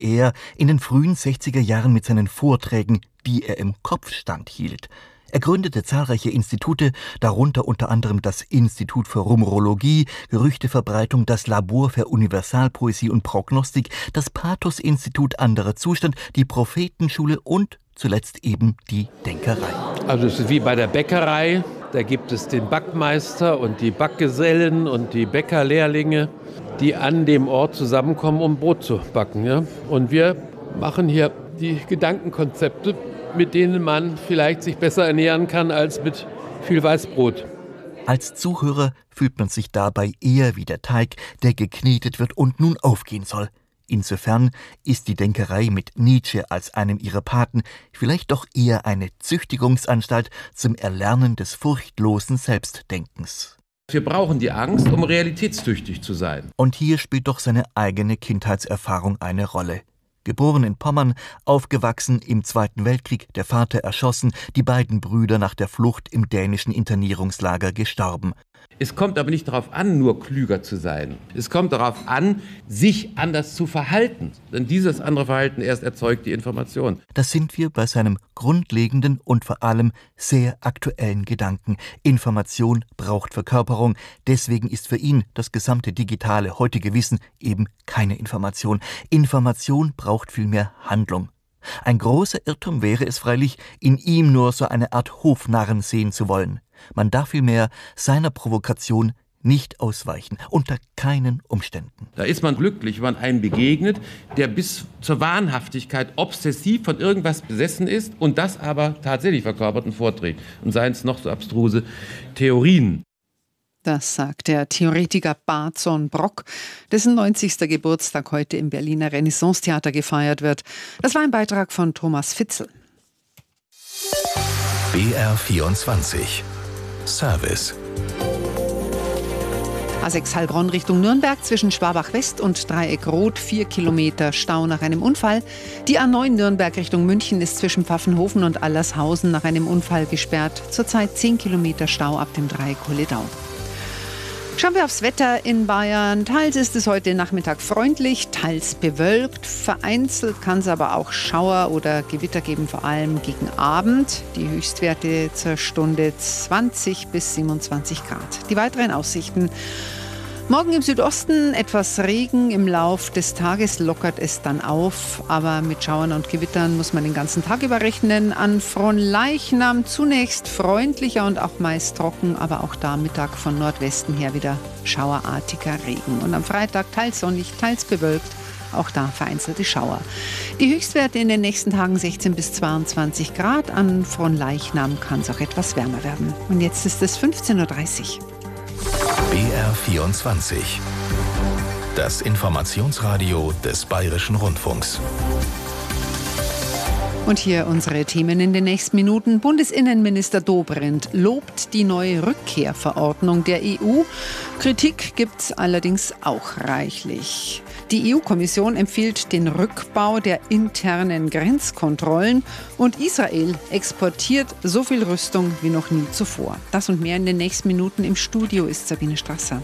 Er in den frühen 60er Jahren mit seinen Vorträgen, die er im Kopfstand hielt. Er gründete zahlreiche Institute, darunter unter anderem das Institut für Rumorologie, Gerüchteverbreitung, das Labor für Universalpoesie und Prognostik, das Pathos-Institut Anderer Zustand, die Prophetenschule und zuletzt eben die Denkerei. Also es ist wie bei der Bäckerei, da gibt es den Backmeister und die Backgesellen und die Bäckerlehrlinge, die an dem Ort zusammenkommen, um Brot zu backen. Ja? Und wir machen hier die Gedankenkonzepte, mit denen man vielleicht sich besser ernähren kann als mit viel Weißbrot. Als Zuhörer fühlt man sich dabei eher wie der Teig, der geknetet wird und nun aufgehen soll. Insofern ist die Denkerei mit Nietzsche als einem ihrer Paten vielleicht doch eher eine Züchtigungsanstalt zum Erlernen des furchtlosen Selbstdenkens. Wir brauchen die Angst, um realitätstüchtig zu sein. Und hier spielt doch seine eigene Kindheitserfahrung eine Rolle. Geboren in Pommern, aufgewachsen im Zweiten Weltkrieg, der Vater erschossen, die beiden Brüder nach der Flucht im dänischen Internierungslager gestorben. Es kommt aber nicht darauf an, nur klüger zu sein. Es kommt darauf an, sich anders zu verhalten. Denn dieses andere Verhalten erst erzeugt die Information. Da sind wir bei seinem grundlegenden und vor allem sehr aktuellen Gedanken. Information braucht Verkörperung. Deswegen ist für ihn das gesamte digitale heutige Wissen eben keine Information. Information braucht vielmehr Handlung. Ein großer Irrtum wäre es freilich, in ihm nur so eine Art Hofnarren sehen zu wollen. Man darf vielmehr seiner Provokation nicht ausweichen, unter keinen Umständen. Da ist man glücklich, wenn man einem begegnet, der bis zur Wahnhaftigkeit obsessiv von irgendwas besessen ist und das aber tatsächlich verkörpert und vorträgt. Und seien es noch so abstruse Theorien. Das sagt der Theoretiker Barton Brock, dessen 90. Geburtstag heute im Berliner Renaissance-Theater gefeiert wird. Das war ein Beitrag von Thomas Fitzel. BR24 Service. A6 Heilbronn Richtung Nürnberg zwischen Schwabach West und Dreieck Rot 4 Kilometer Stau nach einem Unfall. Die A9 Nürnberg Richtung München ist zwischen Pfaffenhofen und Allershausen nach einem Unfall gesperrt. Zurzeit 10 Kilometer Stau ab dem Dreieck Holledau. Schauen wir aufs Wetter in Bayern. Teils ist es heute Nachmittag freundlich, teils bewölkt. Vereinzelt kann es aber auch Schauer oder Gewitter geben, vor allem gegen Abend. Die Höchstwerte zur Stunde 20 bis 27 Grad. Die weiteren Aussichten. Morgen im Südosten etwas Regen, im Lauf des Tages lockert es dann auf, aber mit Schauern und Gewittern muss man den ganzen Tag über rechnen. An Fronleichnam zunächst freundlicher und auch meist trocken, aber auch da Mittag von Nordwesten her wieder schauerartiger Regen. Und am Freitag teils sonnig, teils bewölkt, auch da vereinzelte Schauer. Die Höchstwerte in den nächsten Tagen 16 bis 22 Grad, an Fronleichnam kann es auch etwas wärmer werden. Und jetzt ist es 15.30 Uhr. BR24. Das Informationsradio des Bayerischen Rundfunks. Und hier unsere Themen in den nächsten Minuten. Bundesinnenminister Dobrindt lobt die neue Rückkehrverordnung der EU. Kritik gibt's allerdings auch reichlich. Die EU-Kommission empfiehlt den Rückbau der internen Grenzkontrollen und Israel exportiert so viel Rüstung wie noch nie zuvor. Das und mehr in den nächsten Minuten. Im Studio ist Sabine Strasser.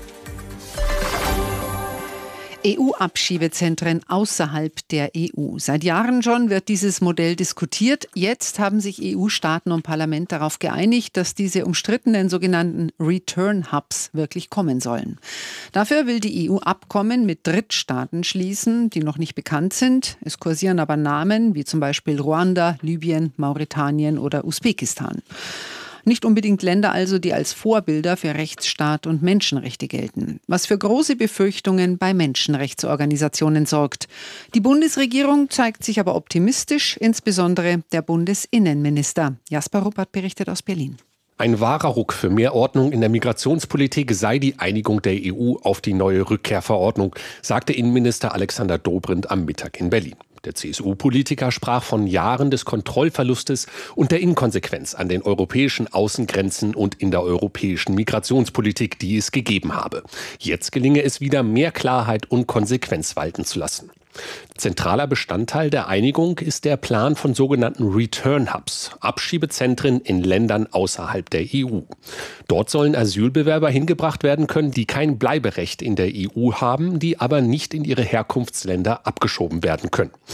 EU-Abschiebezentren außerhalb der EU. Seit Jahren schon wird dieses Modell diskutiert. Jetzt haben sich EU-Staaten und Parlament darauf geeinigt, dass diese umstrittenen sogenannten Return Hubs wirklich kommen sollen. Dafür will die EU Abkommen mit Drittstaaten schließen, die noch nicht bekannt sind. Es kursieren aber Namen wie zum Beispiel Ruanda, Libyen, Mauretanien oder Usbekistan. Nicht unbedingt Länder also, die als Vorbilder für Rechtsstaat und Menschenrechte gelten. Was für große Befürchtungen bei Menschenrechtsorganisationen sorgt. Die Bundesregierung zeigt sich aber optimistisch, insbesondere der Bundesinnenminister. Jasper Ruppert berichtet aus Berlin. Ein wahrer Ruck für mehr Ordnung in der Migrationspolitik sei die Einigung der EU auf die neue Rückkehrverordnung, sagte Innenminister Alexander Dobrindt am Mittag in Berlin. Der CSU-Politiker sprach von Jahren des Kontrollverlustes und der Inkonsequenz an den europäischen Außengrenzen und in der europäischen Migrationspolitik, die es gegeben habe. Jetzt gelinge es wieder, mehr Klarheit und Konsequenz walten zu lassen. Zentraler Bestandteil der Einigung ist der Plan von sogenannten Return Hubs, Abschiebezentren in Ländern außerhalb der EU. Dort sollen Asylbewerber hingebracht werden können, die kein Bleiberecht in der EU haben, die aber nicht in ihre Herkunftsländer abgeschoben werden können.